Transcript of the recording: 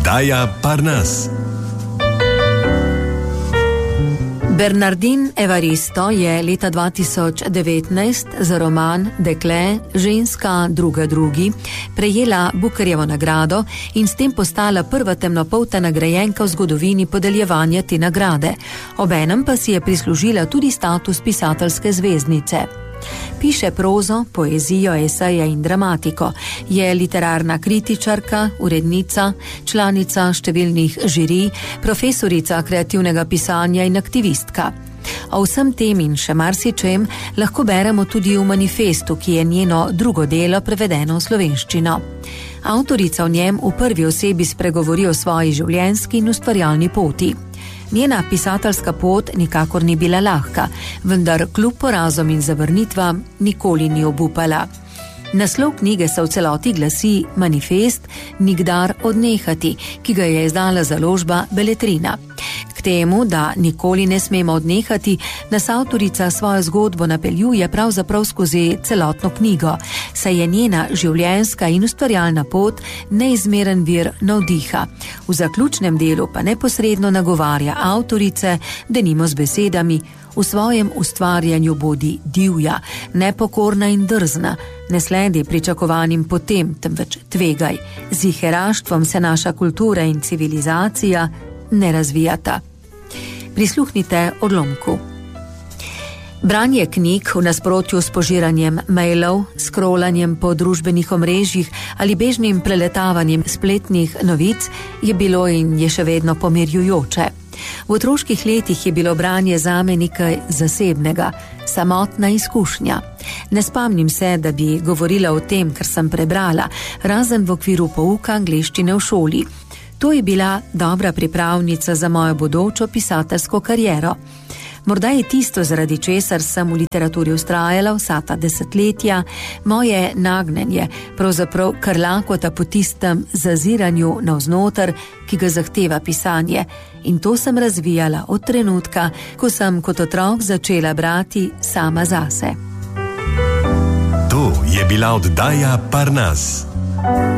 Oddaja Parnas. Bernardine Evaristo je leta 2019 za roman Dekle, ženska, druga drugi prejela Bookerjevo nagrado in s tem postala prva temnopolta nagrajenka v zgodovini podeljevanja te nagrade. Obenem pa si je prislužila tudi status pisateljske zvezdnice. Piše prozo, poezijo, eseje in dramatiko. Je literarna kritičarka, urednica, članica številnih žirij, profesorica kreativnega pisanja in aktivistka. O vsem tem in še marsičem lahko beremo tudi v manifestu, ki je njeno drugo delo prevedeno v slovenščino. Avtorica v njem v prvi osebi spregovori o svoji življenjski in ustvarjalni poti. Njena pisateljska pot nikakor ni bila lahka, vendar kljub porazom in zavrnitvam nikoli ni obupala. Naslov knjige se v celoti glasi Manifest, nikdar odnehati, ki ga je izdala založba Beletrina. K temu, da nikoli ne smemo odnehati, nas avtorica svojo zgodbo napeljuje pravzaprav skozi celotno knjigo, saj je njena življenjska in ustvarjalna pot neizmeren vir navdiha. V zaključnem delu pa neposredno nagovarja avtorice, denimo z besedami: v svojem ustvarjanju bodi divja, nepokorna in drzna, ne sledi pričakovanim potem, temveč tvegaj. Z iheraštvom se naša kultura in civilizacija ne razvijata. Prisluhnite odlomku. Branje knjig v nasprotju s požiranjem mailov, scrollanjem po družbenih omrežjih ali bežnim preletavanjem spletnih novic je bilo in je še vedno pomirjujoče. V otroških letih je bilo branje zame nekaj zasebnega, samotna izkušnja. Ne spomnim se, da bi govorila o tem, kar sem prebrala, razen v okviru pouka angleščine v šoli. To je bila dobra pripravnica za mojo bodočo pisateljsko kariero. Morda je tisto, zaradi česar sem v literaturi vztrajala vsa ta desetletja, moje nagnjenje, pravzaprav kar lakota po tistem zaziranju navznoter, ki ga zahteva pisanje. In to sem razvijala od trenutka, ko sem kot otrok začela brati sama zase. To je bila oddaja Parnas.